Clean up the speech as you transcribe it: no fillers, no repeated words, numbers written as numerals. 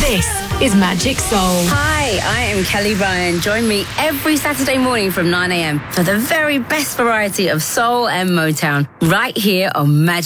This is Magic Soul. Hi, I am Kelly Ryan. Join me every Saturday morning from 9 a.m. for the very best variety of soul and Motown right here on Magic